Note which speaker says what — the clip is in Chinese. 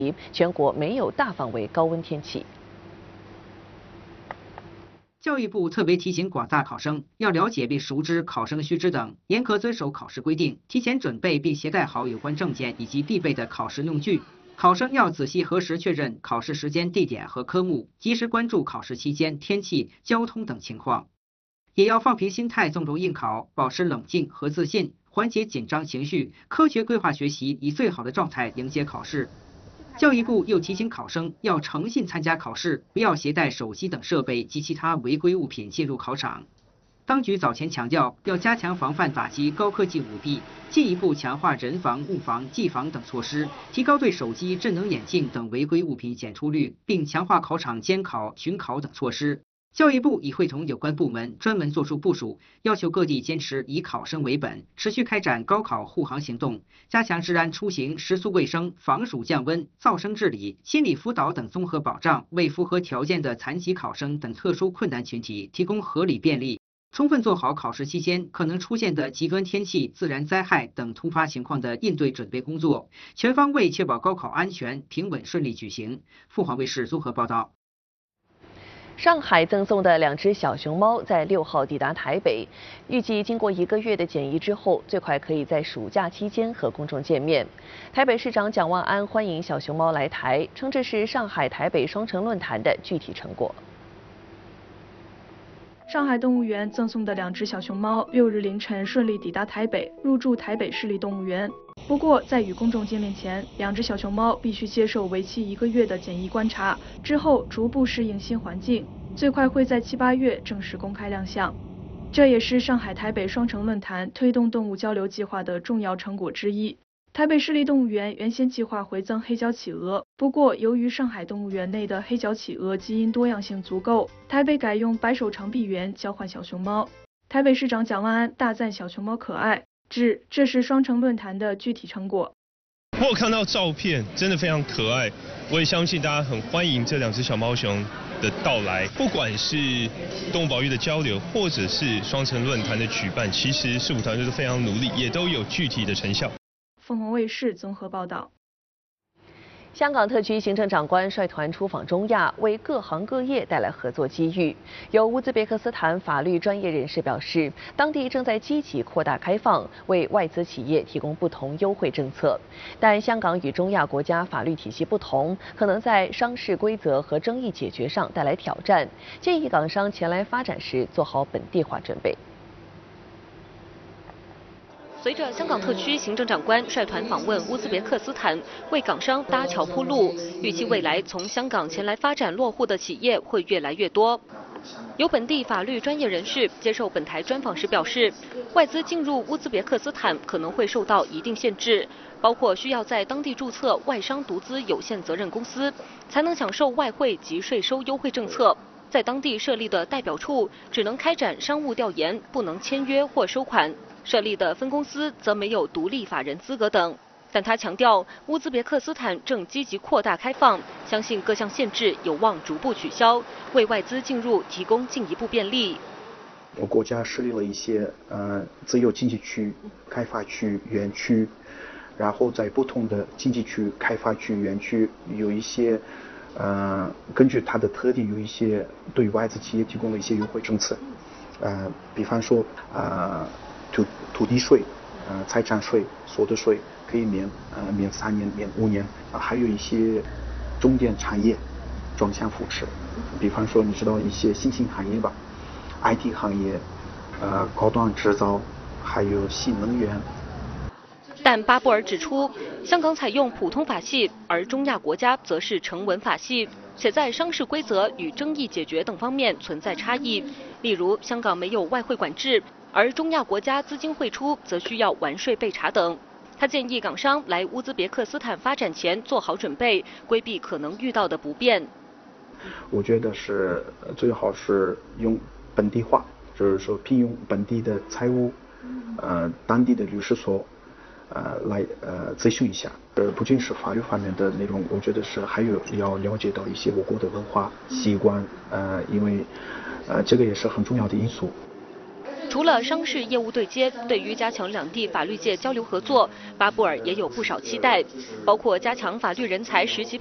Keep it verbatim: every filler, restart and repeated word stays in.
Speaker 1: 全国没有大范围高温天气。
Speaker 2: 教育部特别提醒广大考生要了解并熟知考生须知等，严格遵守考试规定，提前准备并携带好有关证件以及必备的考试用具。考生要仔细核实确认考试时间、地点和科目，及时关注考试期间天气、交通等情况。也要放平心态，纵容应考，保持冷静和自信，缓解紧张情绪，科学规划学习，以最好的状态迎接考试。教育部又提醒考生要诚信参加考试，不要携带手机等设备及其他违规物品进入考场。当局早前强调，要加强防范打击高科技舞弊，进一步强化人防、物防、技防等措施，提高对手机、智能眼镜等违规物品检出率，并强化考场监考、巡考等措施。教育部已会同有关部门专门作出部署，要求各地坚持以考生为本，持续开展高考护航行动，加强治安出行、食宿卫生、防暑降温、噪声治理、心理辅导等综合保障，为符合条件的残疾考生等特殊困难群体提供合理便利，充分做好考试期间可能出现的极端天气、自然灾害等突发情况的应对准备工作，全方位确保高考安全、平稳顺利举行。凤凰卫视综合报道。
Speaker 1: 上海赠送的两只小熊猫在六号抵达台北，预计经过一个月的检疫之后，最快可以在暑假期间和公众见面。台北市长蒋万安欢迎小熊猫来台，称这是上海台北双城论坛的具体成果。
Speaker 3: 上海动物园赠送的两只小熊猫，六日凌晨顺利抵达台北，入住台北市立动物园。不过，在与公众见面前，两只小熊猫必须接受为期一个月的检疫观察，之后逐步适应新环境，最快会在七八月正式公开亮相。这也是上海台北双城论坛推动动物交流计划的重要成果之一。台北市立动物园原先计划回赠黑脚企鹅，不过由于上海动物园内的黑脚企鹅基因多样性足够，台北改用白手长臂猿交换小熊猫。台北市长蒋万安大赞小熊猫可爱，指这是双城论坛的具体成果。
Speaker 4: 我有看到照片，真的非常可爱，我也相信大家很欢迎这两只小猫熊的到来。不管是动物保育的交流，或者是双城论坛的举办，其实市府团队都非常努力，也都有具体的成效。
Speaker 3: 凤凰卫视综合报道。
Speaker 1: 香港特区行政长官率团出访中亚，为各行各业带来合作机遇。有乌兹别克斯坦法律专业人士表示，当地正在积极扩大开放，为外资企业提供不同优惠政策。但香港与中亚国家法律体系不同，可能在商事规则和争议解决上带来挑战，建议港商前来发展时做好本地化准备。
Speaker 5: 随着香港特区行政长官率团访问乌兹别克斯坦，为港商搭桥铺路，预期未来从香港前来发展落户的企业会越来越多。有本地法律专业人士接受本台专访时表示，外资进入乌兹别克斯坦可能会受到一定限制，包括需要在当地注册外商独资有限责任公司，才能享受外汇及税收优惠政策。在当地设立的代表处只能开展商务调研，不能签约或收款。设立的分公司则没有独立法人资格等，但他强调，乌兹别克斯坦正积极扩大开放，相信各项限制有望逐步取消，为外资进入提供进一步便利。
Speaker 6: 我国家设立了一些呃自由经济区、开发区、园区，然后在不同的经济区、开发区、园区有一些呃根据它的特点有一些对外资企业提供了一些优惠政策，呃，比方说呃。土土地税、呃财产税、所得税可以免呃免三年、免五年啊、呃，还有一些重点产业专项扶持，比方说你知道一些新兴行业吧 ，I T 行业、呃高端制造，还有新能源。
Speaker 5: 但巴布尔指出，香港采用普通法系，而中亚国家则是成文法系，且在商事规则与争议解决等方面存在差异。例如，香港没有外汇管制。而中亚国家资金汇出则需要完税备查等。他建议港商来乌兹别克斯坦发展前做好准备，规避可能遇到的不便。
Speaker 6: 我觉得是最好是用本地化，就是说聘用本地的财务，呃，当地的律师所，呃，来呃咨询一下。呃，不仅是法律方面的内容，我觉得是还有要了解到一些我国的文化习惯，呃，因为呃这个也是很重要的因素。
Speaker 5: 除了商事业务对接，对于加强两地法律界交流合作，巴布尔也有不少期待，包括加强法律人才实习